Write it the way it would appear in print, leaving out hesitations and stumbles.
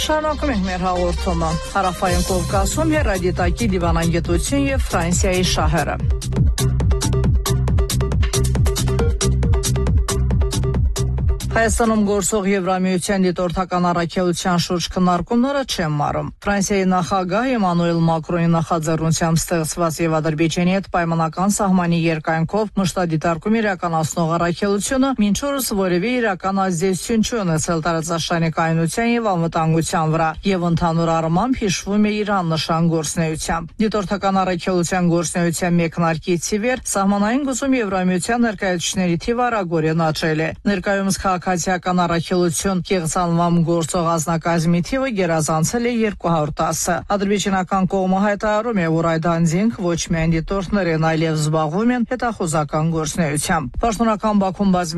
Շարունակում ենք մեր հաղորդումը։ Հարավային Կովկասում հեռադիտակի դիվանագիտություն եւ Ֆրանսիայի շահերը։ Հայաստանում գործող Եվրամիության դիտորդական առաքելության շուրջ քննարկումները չեն մարում։ Ֆրանսիայի նախագահ Էմանուել Մակրոնի նախաձեռնությամբ ստեղծված եւ Ադրբեջանի հետ պայմանական սահմանի երկայնքով մշտադիտարկում իրականացնող առաքելությունը մինչ օրս որևէ իրական ազդեցություն չի ունեցել տարածաշրջանի կայունության եւ անվտանգության վրա եւ ընդհանուր առմամբ հիշվում է Իրան նշան գործնեությամբ։ Դիտորդական առաքելության գործնեության մեկնարկից ի վեր սահմանային գծում Եվրամիության ներկայացուցիչների թիվը արագորեն աճել է։ Ներկայումս քաղաքացիական առաքելություն կեղծանվամ գործող անձնակազմի թիվը գերազանցել է 210-ը։ Ադրբեջանական կողմը հայտարարում է, որ այդ անձինք ոչ միայն դիտորդներ են, այլև զբաղվում են հետախուզական գործունեությամբ։ Պաշտոնական Բաքուն